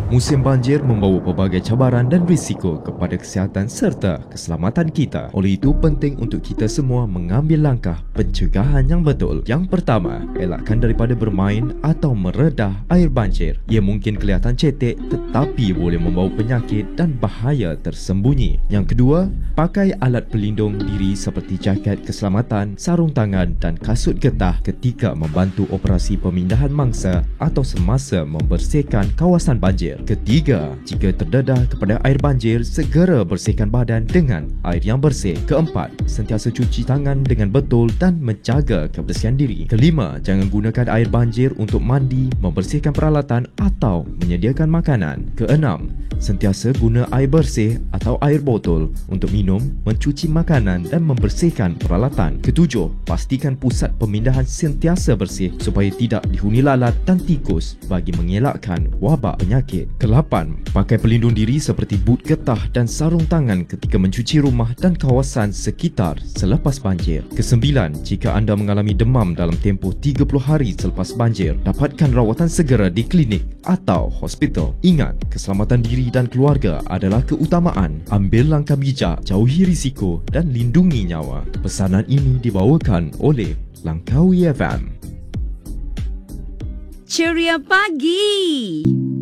Musim banjir membawa pelbagai cabaran dan risiko kepada kesihatan serta keselamatan kita. Oleh itu, penting untuk kita semua mengambil langkah pencegahan yang betul. Yang pertama, elakkan daripada bermain atau meredah air banjir. Ia mungkin kelihatan cetek tetapi boleh membawa penyakit dan bahaya tersembunyi. Yang kedua, pakai alat pelindung diri seperti jaket keselamatan, sarung tangan dan kasut getah ketika membantu operasi pemindahan mangsa atau semasa membersihkan kawasan banjir. Ketiga, jika terdedah kepada air banjir, segera bersihkan badan dengan air yang bersih. Keempat, sentiasa cuci tangan dengan betul dan menjaga kebersihan diri. Kelima, jangan gunakan air banjir untuk mandi, membersihkan peralatan atau menyediakan makanan. Keenam, sentiasa guna air bersih atau air botol untuk minum, mencuci makanan dan membersihkan peralatan. Ketujuh, pastikan pusat pemindahan sentiasa bersih supaya tidak dihuni lalat dan tikus bagi mengelakkan wabak penyakit. Kelapan, pakai pelindung diri seperti but getah dan sarung tangan ketika mencuci rumah dan kawasan sekitar selepas banjir. Kesembilan, jika anda mengalami demam dalam tempoh 30 hari selepas banjir, dapatkan rawatan segera di klinik atau hospital. Ingat, keselamatan diri dan keluarga adalah keutamaan. Ambil langkah bijak, jauhi risiko dan lindungi nyawa. Pesanan ini dibawakan oleh Langkawi FM. Ceria pagi.